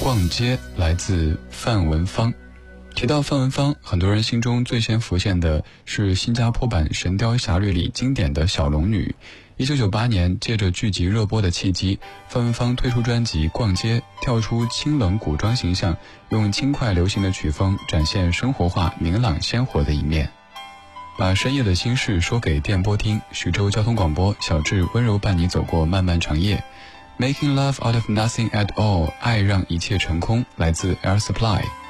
逛街来自范文芳。提到范文芳，很多人心中最先浮现的是新加坡版《神雕侠侣》里经典的小龙女。1998年，借着剧集热播的契机，范文芳推出专辑《逛街》，跳出清冷古装形象，用轻快流行的曲风展现生活化、明朗鲜活的一面。把深夜的心事说给电波听，徐州交通广播，小智温柔伴你走过漫漫长夜。Making love out of nothing at all， 爱让一切成空，来自 Air Supply。